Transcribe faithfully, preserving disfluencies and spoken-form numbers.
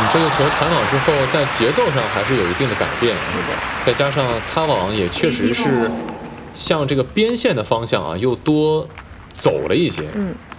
这个球弹网之后，在节奏上还是有一定的改变，再加上擦网也确实是向这个边线的方向啊又多走了一些。 嗯，